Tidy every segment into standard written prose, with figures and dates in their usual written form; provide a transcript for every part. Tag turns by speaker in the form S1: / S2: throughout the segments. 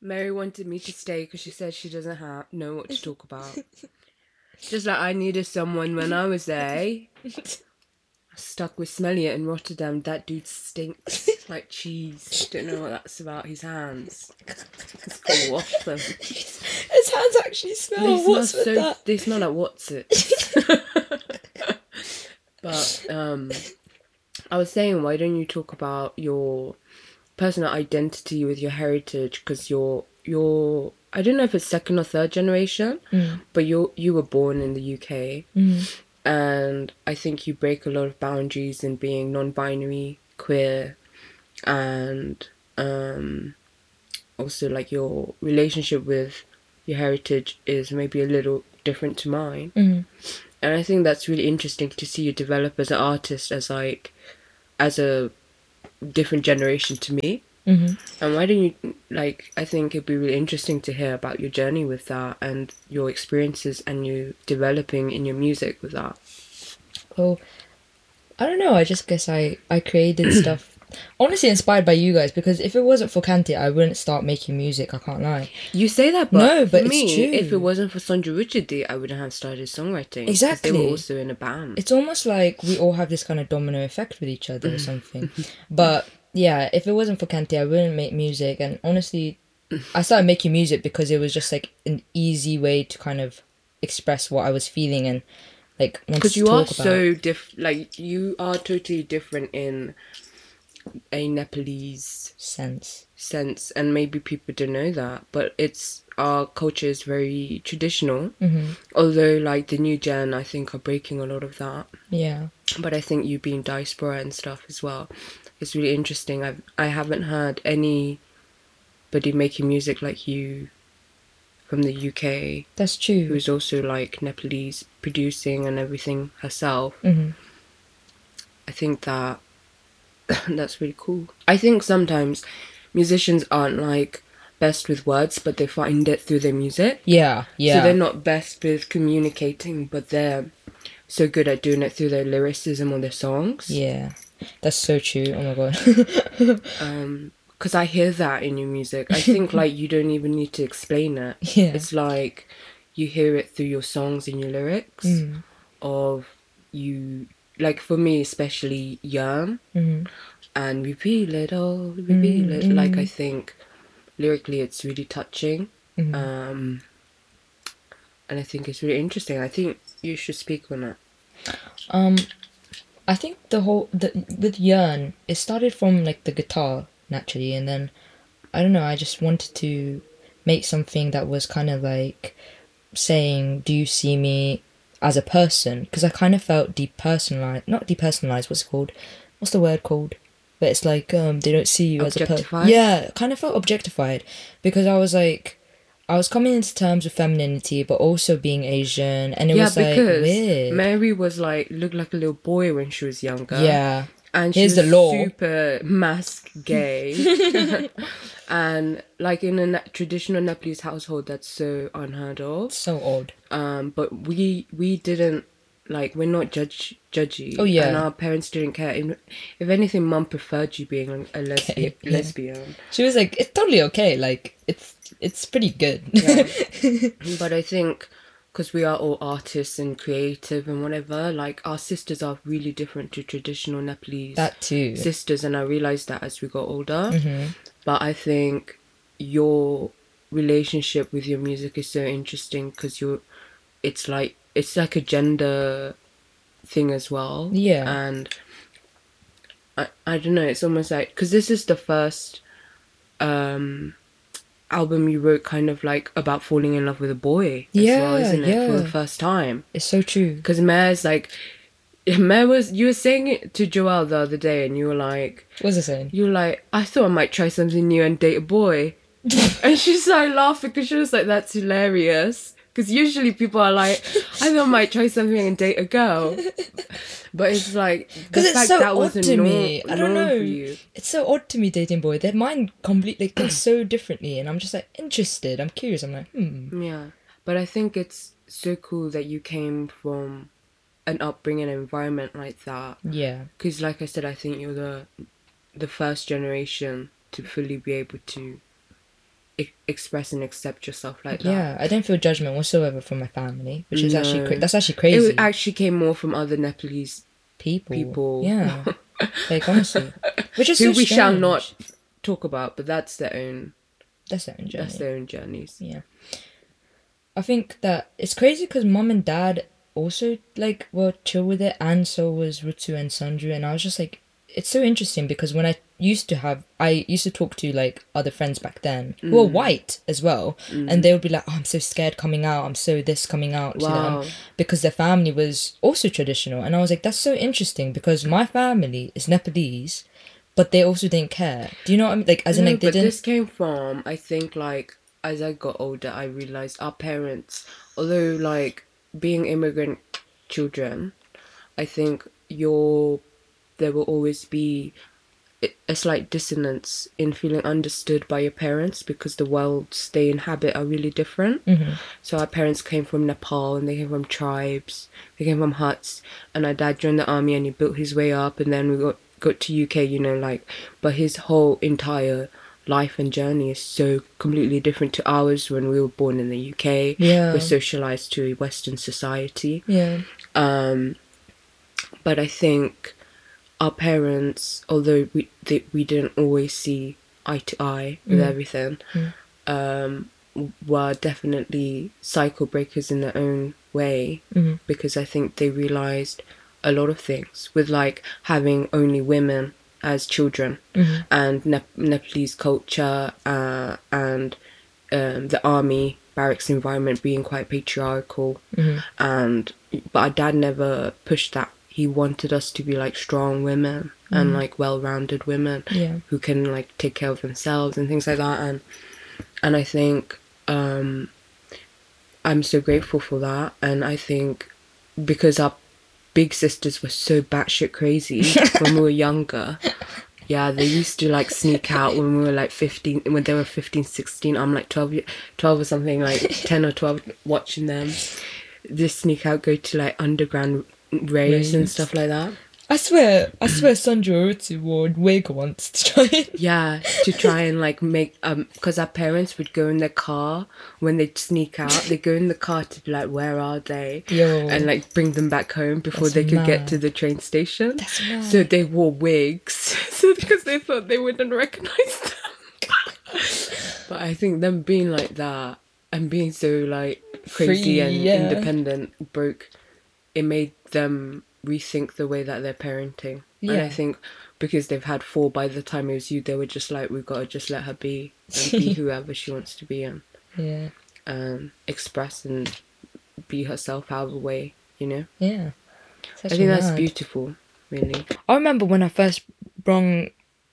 S1: Mary wanted me to stay because she said she doesn't know what to talk about. Just like I needed someone when I was there. Stuck with Smelliot in Rotterdam. That dude stinks like cheese. Don't know what that's about. His hands. Just gotta wash them.
S2: His hands actually smell. What's with that?
S1: They smell like what's it? But I was saying, why don't you talk about your personal identity with your heritage? Because you're I don't know if it's second or third generation, but you were born in the UK. And I think you break a lot of boundaries in being non-binary, queer, and also like your relationship with your heritage is maybe a little different to mine. And I think that's really interesting to see you develop as an artist as a different generation to me. And why don't you, like, I think it'd be really interesting to hear about your journey with that and your experiences and you developing in your music with that.
S2: Well, I don't know, I just guess I created stuff honestly inspired by you guys, because if it wasn't for Kanti, I wouldn't start making music, I can't lie.
S1: You say that, but
S2: no, but
S1: for me,
S2: it's true.
S1: if it wasn't for Sondra Richardy, I wouldn't have started songwriting.
S2: Exactly.
S1: They were also in a band.
S2: It's almost like we all have this kind of domino effect with each other or something. But yeah, if it wasn't for Kanti, I wouldn't make music. And honestly, I started making music because it was just like an easy way to kind of express what I was feeling and like want to talk about.
S1: Because you are so different, like you are totally different in a Nepalese sense, and maybe people don't know that, but our culture is very traditional. Although like the new gen, I think, are breaking a lot of that.
S2: Yeah.
S1: But I think you being diaspora and stuff as well, it's really interesting. I haven't heard anybody making music like you from the UK.
S2: That's true.
S1: Who's also like Nepalese, producing and everything herself. I think that that's really cool. I think sometimes musicians aren't like best with words, but they find it through their music.
S2: Yeah.
S1: So they're not best with communicating, but they're so good at doing it through their lyricism on their songs.
S2: Yeah. That's so true. Oh my god.
S1: Because I hear that in your music. I think like you don't even need to explain it.
S2: Yeah.
S1: It's like you hear it through your songs and your lyrics of you. Like for me, especially Yearn and We Feel It All, We Feel It. Like I think lyrically it's really touching. And I think it's really interesting. I think you should speak on it.
S2: I think with Yearn, it started from like the guitar naturally, and then I don't know, I just wanted to make something that was kind of like saying, do you see me as a person? Because I kind of felt not depersonalized, what's it called? What's the word called? But it's like they don't see you as a person. Yeah, kind of felt objectified, because I was like, I was coming into terms with femininity, but also being Asian, and it was like weird.
S1: Mary was like, looked like a little boy when she was younger.
S2: Yeah.
S1: And she was super mask gay. And like in a traditional Nepalese household, that's so unheard of.
S2: So odd.
S1: But we didn't, like, we're not judgy.
S2: Oh yeah.
S1: And our parents didn't care. If anything, Mum preferred you being a lesbian.
S2: She was like, it's totally okay. Like, it's pretty good.
S1: Yeah. But I think, because we are all artists and creative and whatever, like our sisters are really different to traditional Nepalese sisters, and I realised that as we got older. But I think your relationship with your music is so interesting because it's like a gender thing as well.
S2: Yeah.
S1: And I don't know, it's almost like, because this is the first album you wrote kind of like about falling in love with a boy as well, isn't it? For the first time.
S2: It's so true.
S1: Because you were saying it to Joelle the other day, and you were like,
S2: what's it saying?
S1: You were like, I thought I might try something new and date a boy. And she started laughing because she was like, that's hilarious. Because usually people are like, I thought I might try something and date a girl. But it's like, the fact
S2: so
S1: that wasn't
S2: to me. I don't know.
S1: For you.
S2: It's so odd to me dating boy. Their mind completely thinks so differently, and I'm just like interested. I'm curious. I'm like,
S1: Yeah, but I think it's so cool that you came from an upbringing environment like that.
S2: Yeah.
S1: Because like I said, I think you're the first generation to fully be able to express and accept yourself like that.
S2: Yeah, I don't feel judgment whatsoever from my family, which is actually
S1: No.
S2: that's actually crazy.
S1: It actually came more from other Nepalese people.
S2: Yeah, like honestly, which is
S1: who
S2: so
S1: we shall
S2: strange.
S1: not talk about, but that's their own
S2: journey.
S1: That's their own journeys.
S2: Yeah, I think that it's crazy because mom and dad also like were chill with it, and so was Rutu and Sanju, and I was just like, it's so interesting because when I used to talk to like other friends back then who were white as well, and they would be like, oh, I'm so scared coming out, I'm so this coming out to them, because their family was also traditional, and I was like, that's so interesting because my family is Nepalese, but they also didn't care. Do you know what I mean? Like, as in, like, they didn't.
S1: This came from, I think, like, as I got older, I realized our parents, although like being immigrant children, I think there will always be a slight dissonance in feeling understood by your parents because the worlds they inhabit are really different. So our parents came from Nepal, and they came from tribes, they came from huts, and our dad joined the army and he built his way up, and then we got to UK, you know, like, but his whole entire life and journey is so completely different to ours. When we were born in the UK, we're socialized to a Western society. But I think our parents, although we didn't always see eye to eye with everything, were definitely cycle breakers in their own way, because I think they realized a lot of things with like having only women as children, and Nepalese culture, and the army barracks environment being quite patriarchal, but our dad never pushed that. He wanted us to be like strong women and like well-rounded women who can like take care of themselves and things like that, and I think I'm so grateful for that. And I think because our big sisters were so batshit crazy when we were younger. Yeah, they used to like sneak out when we were like 15, when they were 15, 16. I'm like 12 or something, like 10 or 12, watching them just sneak out, go to like underground raves and stuff like that.
S2: I swear Sanju Urutu wore a wig once to try and...
S1: Yeah, to try and like make, because our parents would go in their car when they'd sneak out. They'd go in the car to be like, where are they? And like bring them back home before they could get to the train station. So they wore wigs, so because they thought they wouldn't recognize them. But I think them being like that and being so like crazy and independent, it made them rethink the way that they're parenting. And I think because they've had 4 by the time it was you, they were just like, we've got to just let her be and be whoever she wants to be, and express and be herself however way, you know. I think that's beautiful, really.
S2: I remember when I first brought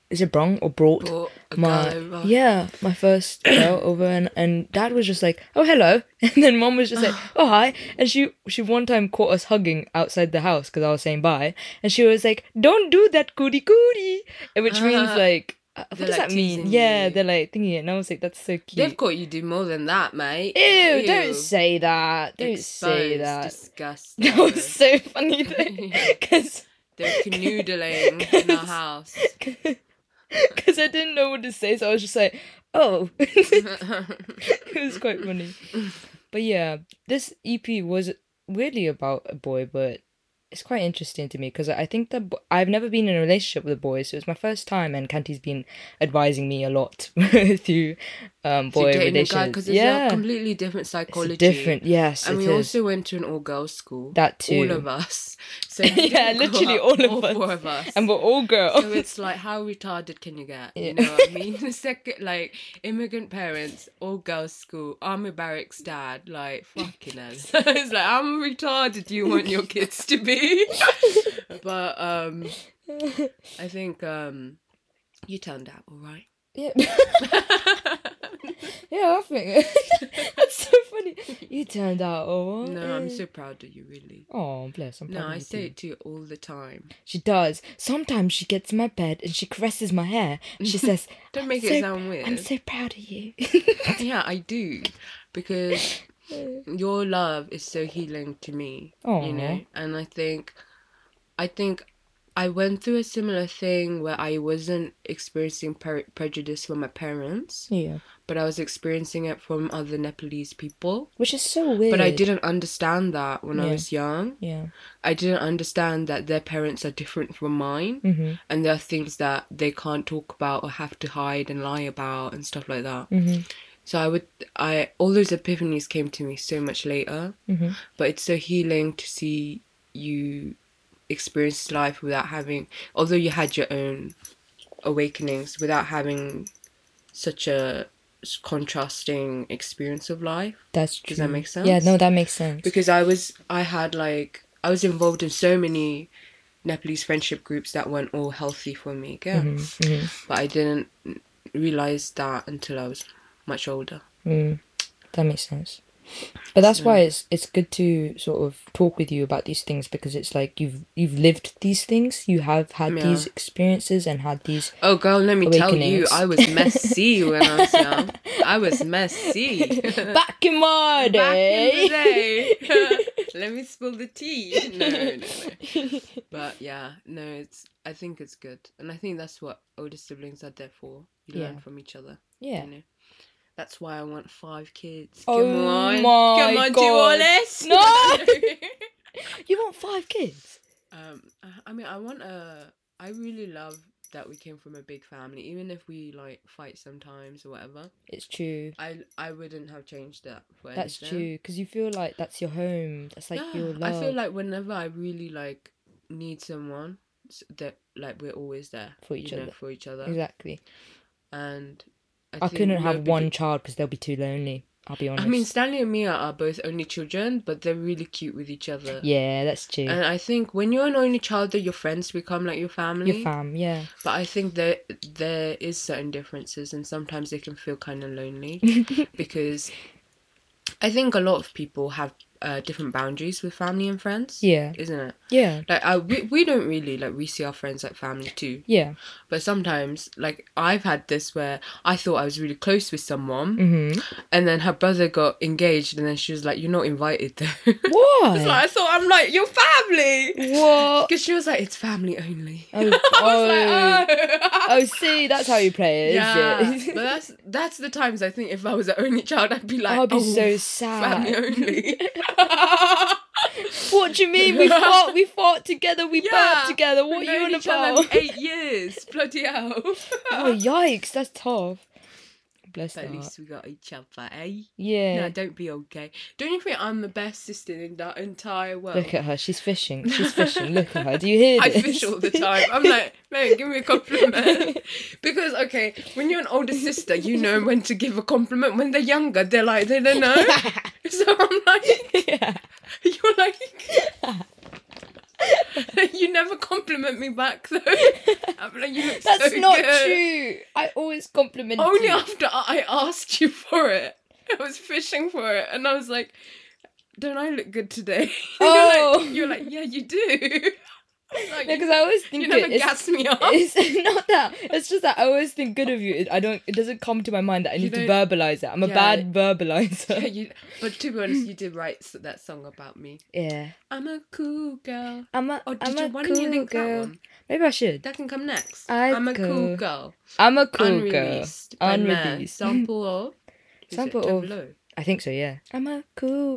S2: my first girl over, and dad was just like, oh, hello, and then mom was just like, oh, hi, and she one time caught us hugging outside the house because I was saying bye, and she was like, don't do that, cootie, which means like, what does that mean? Yeah, they're like thinking it, and I was like, that's so cute.
S1: They've got you do more than that, mate.
S2: Ew. Don't say that. Say that.
S1: Disgusting.
S2: That was so funny though, because
S1: they're canoodling in our house.
S2: Because I didn't know what to say, so I was just like, oh. It was quite funny. But yeah, this EP was really about a boy, but it's quite interesting to me because I think that I've never been in a relationship with a boy, so it's my first time, and Kanti's been advising me a lot through boy relations.
S1: Because it's a completely different psychology.
S2: It's different, yes.
S1: And we also went to an all-girls school.
S2: That too.
S1: All of us. So
S2: literally all 4 of us. And we're all girls.
S1: So it's like, how retarded can you get? You know what I mean? Second, like, immigrant parents, all-girls school, army barracks dad, like, fucking hell. It's like, how retarded do you want your kids to be? But I think you turned out all right.
S2: Yeah. Yeah, I think that's so funny. You turned out all right.
S1: No, I'm so proud of you, really.
S2: Oh, bless. I'm proud of you.
S1: I say it to you all the time.
S2: She does. Sometimes she gets in my bed and she caresses my hair. She says,
S1: "Don't make it sound weird.
S2: I'm so proud of you."
S1: Yeah, I do, because your love is so healing to me.
S2: Aww.
S1: You know, and I think I went through a similar thing where I wasn't experiencing prejudice from my parents,
S2: Yeah.
S1: but I was experiencing it from other Nepalese people.
S2: Which is so weird.
S1: But I didn't understand that when I
S2: Yeah.
S1: was young.
S2: Yeah.
S1: I didn't understand that their parents are different from mine.
S2: Mm-hmm.
S1: And there are things that they can't talk about or have to hide and lie about and stuff like that.
S2: Mm-hmm.
S1: So all those epiphanies came to me so much later.
S2: Mm-hmm.
S1: But it's so healing to see you experience life without having, although you had your own awakenings, without having such a contrasting experience of life.
S2: That's true.
S1: Does that make sense?
S2: Yeah, no, that makes sense.
S1: Because I was involved in so many Nepalese friendship groups that weren't all healthy for me again.
S2: Mm-hmm. Mm-hmm.
S1: But I didn't realize that until I was much older.
S2: That makes sense. But that's why it's good to sort of talk with you about these things, because it's like you've lived these things, you have had these experiences and had these.
S1: Oh girl, let me tell you, I was messy when I was young. I was messy.
S2: Back in my day.
S1: Back in the day. Let me spill the tea. No. But yeah, no, I think it's good, and I think that's what older siblings are there for. You learn from each other.
S2: Yeah.
S1: You know? That's why I want 5 kids.
S2: Oh
S1: Come on.
S2: my
S1: Come on,
S2: God.
S1: Wallace.
S2: No! You want 5 kids?
S1: I mean, I really love that we came from a big family, even if we like fight sometimes or whatever.
S2: It's true.
S1: I wouldn't have changed that for anything.
S2: That's true, because you feel like that's your home. That's like your love.
S1: I feel like whenever I really like need someone, that like we're always there
S2: for each other. Exactly.
S1: And
S2: I couldn't have one child because they'll be too lonely. I'll be honest.
S1: I mean, Stanley and Mia are both only children, but they're really cute with each other.
S2: Yeah, that's true.
S1: And I think when you're an only child, your friends become like your family.
S2: Your fam, yeah.
S1: But I think there is certain differences, and sometimes they can feel kind of lonely because I think a lot of people have different boundaries with family and friends.
S2: Yeah.
S1: Isn't it?
S2: Yeah.
S1: Like we don't really we see our friends like family too.
S2: Yeah.
S1: But sometimes like I've had this where I thought I was really close with someone, and then her brother got engaged, and then she was like, "You're not invited though."
S2: Why?
S1: So I thought, I'm like, "You're family."
S2: What?
S1: Because she was like, "It's family only."
S2: Oh, oh, see, that's how you play it, is it?
S1: But that's the times I think if I was the only child, I'd be like,
S2: I'd be so sad.
S1: Family only.
S2: What do you mean? We fought together, we burped together. What are you on about?
S1: 8 years. Bloody hell.
S2: Oh, yikes, that's tough. Bless
S1: But
S2: her
S1: at
S2: heart.
S1: least we got each other, eh?
S2: Yeah.
S1: No, don't be okay. Don't you think I'm the best sister in that entire world?
S2: Look at her, she's fishing. Look at her. Do you hear this?
S1: I fish all the time. I'm like, man, give me a compliment. Because, okay, when you're an older sister, you know when to give a compliment. When they're younger, they're like, they don't know. So I'm like, you're like, you never compliment me back though. I'm like, you look
S2: That's
S1: so
S2: not
S1: good.
S2: true. I always compliment
S1: Only
S2: you.
S1: after I asked you for it. I was fishing for it, and I was like, "Don't I look good today?"
S2: Oh,
S1: you're like, "Yeah, you do." Like,
S2: because I always think
S1: you never gas me up.
S2: It's not that. It's just that I always think good of you. It doesn't come to my mind that I need to verbalize it. I'm a bad verbalizer.
S1: Yeah, but to be honest, you did write that song about me.
S2: Yeah.
S1: I'm a cool girl.
S2: Why
S1: don't you link that one?
S2: Maybe I should.
S1: That can come next.
S2: I'm
S1: a cool girl.
S2: I'm a cool
S1: Unreleased.
S2: girl. Unreleased.
S1: Sample of.
S2: I think so. Yeah. I'm a cool